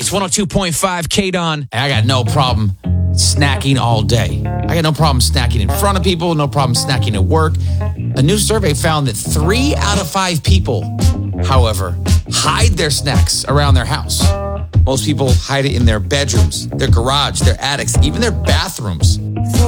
Kicks 102.5 K-Don. I got no problem snacking all day. I got no problem snacking in front of people, no problem snacking at work. A new survey found that 3 out of 5 people, however, hide their snacks around their house. Most people hide it in their bedrooms, their garage, their attics, even their bathrooms.